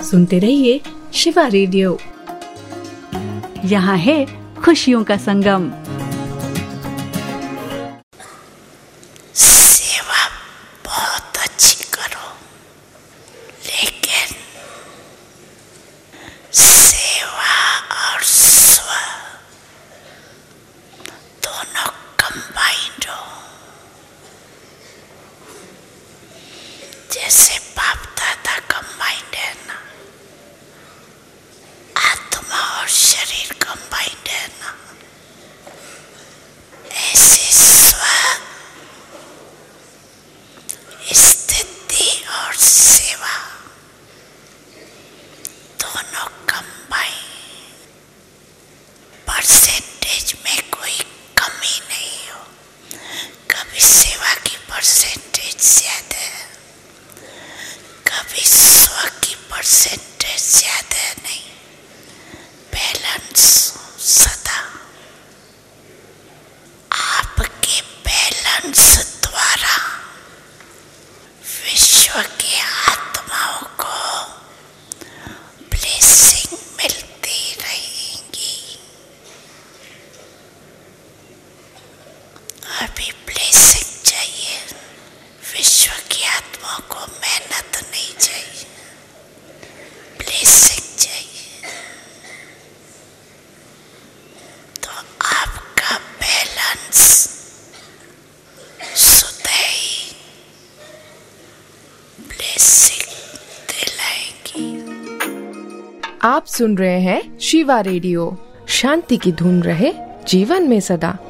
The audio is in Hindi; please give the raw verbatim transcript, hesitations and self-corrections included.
सुनते रहिए शिवा रेडियो। यहाँ है खुशियों का संगम। सेवा बहुत अच्छी करो, लेकिन सेवा और स्व दोनों कंबाइंड हो। जैसे बाप दादा कंबाइंड है ना, आत्मा और शरीर कंबाइंड है ना, ऐसे स्व स्थिति और सेवा दोनों कंबाइन। परसेंटेज में कोई कमी नहीं हो, कभी सेवा की परसेंटेज ज्यादा है, कभी स्व की परसेंटेज ज्यादा नहीं। बैलेंस सदा आपके बैलेंस द्वारा विश्व की आत्माओं को ब्लेसिंग मिलती रहेगी। अभी ब्लेसिंग चाहिए, विश्व की आत्माओं को मेहनत नहीं चाहिए, ब्लेसिंग चाहिए। तो आपका बैलेंस सुधई ब्लेसिंग दिलाएगी। आप सुन रहे हैं शिवा रेडियो। शांति की धुन रहे जीवन में सदा।